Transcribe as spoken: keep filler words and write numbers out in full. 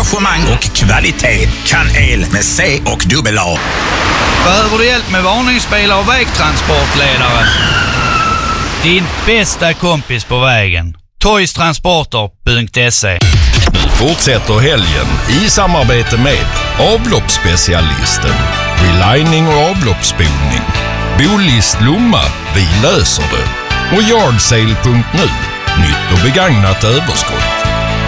engagemang och kvalitet. Kan el med C och dubbel A. Behöver du hjälp med varningsbilar och vägtransportledare? Din bästa kompis på vägen. toys transporter punkt se. Nu fortsätter helgen i samarbete med avloppsspecialisten, relining och avloppsspolning, Bolist Lomma, vi löser det, och Yardsale punkt nu, nytt och begagnat överskott.